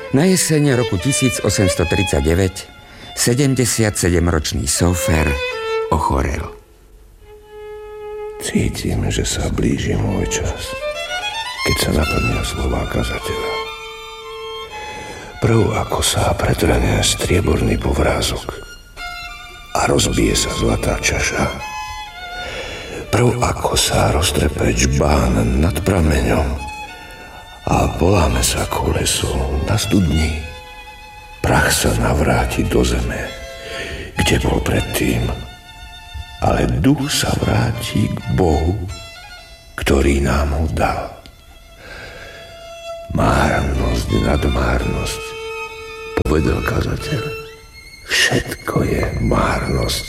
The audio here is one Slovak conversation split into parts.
Na jeseň roku 1839 77-ročný Sofer ochorel. Cítim, že sa blíži môj čas, keď sa naplnia slová kazateľa. Prv ako sa pretrhne strieborný povrázok a rozbije sa zlatá čaša. Prv ako sa roztrepe džbán nad prameňom a poláme sa koleso na studni. Prach sa navráti do zeme, kde bol predtým, ale duch sa vráti k Bohu, ktorý nám ho dal. Márnosť nad márnosť, povedal kazateľ. Všetko je márnosť.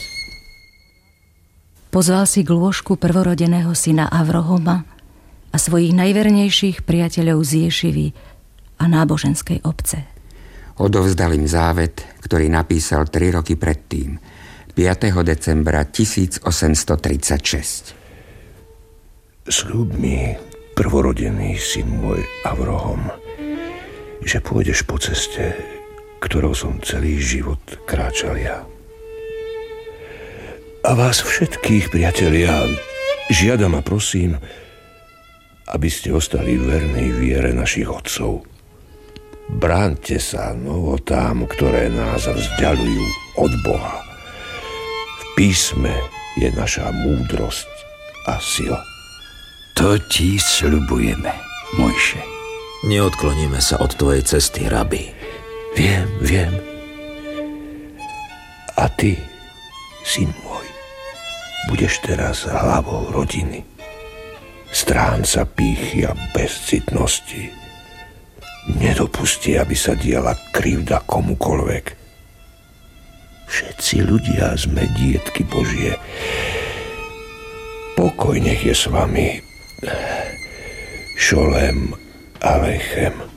Pozval si k lôžku prvorodeného syna Avrohoma a svojich najvernejších priateľov z Ješivy a náboženskej obce. Odovzdal im závet, ktorý napísal 3 roky predtým, 5. decembra 1836. Sľub mi, prvorodený syn môj Avrohom, že pôjdeš po ceste, ktorou som celý život kráčal ja. A vás všetkých, priatelia, žiadam a prosím, aby ste ostali verní viere našich otcov. Bránte sa novotám, ktoré nás vzdialujú od Boha. V písme je naša múdrosť a sila. To ti sľubujeme, Mojše. Neodkloníme sa od tvojej cesty, rabi. Viem. A ty, syn môj, budeš teraz hlavou rodiny. Stránca pýchy a bezcitnosti. Nedopusti, aby sa diala krivda komukoľvek. Všetci ľudia sme dietky Božie. Pokoj nech je s vami. Šolem Alechem.